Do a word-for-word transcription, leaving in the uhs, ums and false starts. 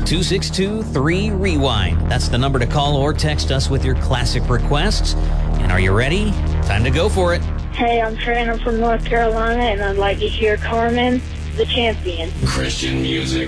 two six two, three, rewind. That's the number to call or text us with your classic requests. And are you ready? Time to go for it. Hey, I'm Fran. I'm from North Carolina, and I'd like to hear Carmen, the Champion. Christian music.